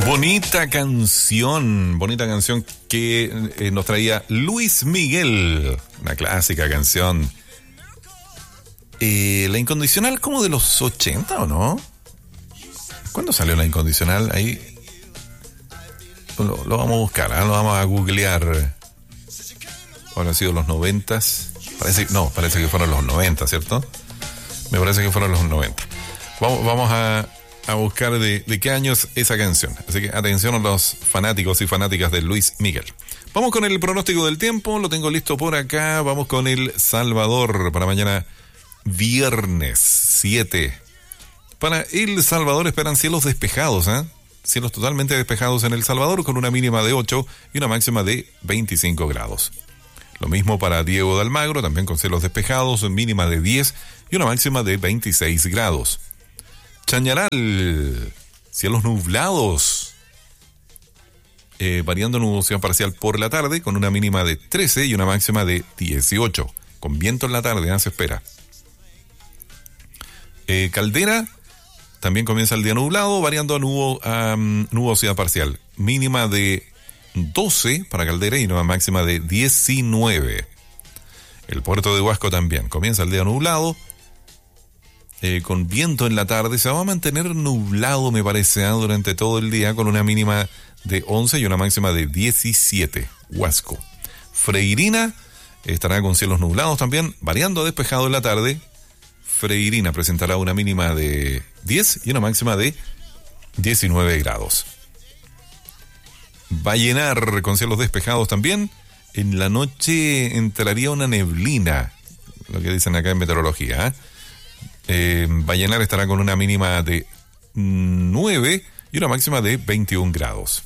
Bonita canción que nos traía Luis Miguel, una clásica canción. La Incondicional, como de los 80, ¿o no? ¿Cuándo salió La Incondicional? Ahí lo vamos a buscar, lo vamos a googlear. ¿Habrán sido los 90? Parece que fueron los 90, ¿cierto? Me parece que fueron los 90. Vamos a buscar de qué año es esa canción. Así que atención a los fanáticos y fanáticas de Luis Miguel. Vamos con el pronóstico del tiempo. Lo tengo listo por acá. Vamos con El Salvador para mañana viernes 7. Para El Salvador esperan cielos despejados, cielos totalmente despejados en El Salvador, con una mínima de 8 y una máxima de 25 grados. Lo mismo para Diego de Almagro, también con cielos despejados, mínima de 10 y una máxima de 26 grados. Chañaral, cielos nublados, variando nubosidad parcial por la tarde, con una mínima de 13 y una máxima de 18, con viento en la tarde, se espera. Caldera, también comienza el día nublado, variando a nubosidad parcial, mínima de 12 para Caldera y una máxima de 19. El puerto de Huasco también comienza el día nublado, con viento en la tarde. Se va a mantener nublado, me parece, durante todo el día, con una mínima de 11 y una máxima de 17. Huasco. Freirina estará con cielos nublados también, variando a despejado en la tarde. Freirina presentará una mínima de 10 y una máxima de 19 grados. Vallenar con cielos despejados también. En la noche entraría una neblina, lo que dicen acá en meteorología. Vallenar estará con una mínima de 9 y una máxima de 21 grados.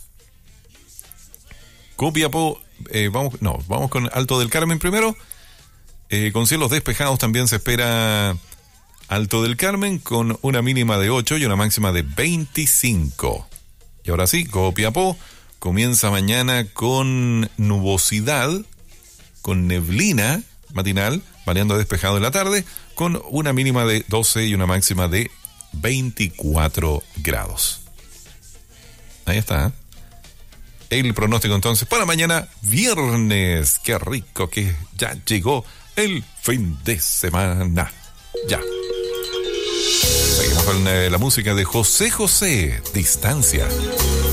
Copiapó, vamos con Alto del Carmen primero. Con cielos despejados también se espera Alto del Carmen, con una mínima de 8 y una máxima de 25. Y ahora sí, Copiapó comienza mañana con nubosidad, con neblina matinal, variando a despejado en la tarde, con una mínima de 12 y una máxima de 24 grados. Ahí está. El pronóstico entonces para mañana viernes. Qué rico que ya llegó el fin de semana. Ya. Seguimos con la música de José José, Distancia.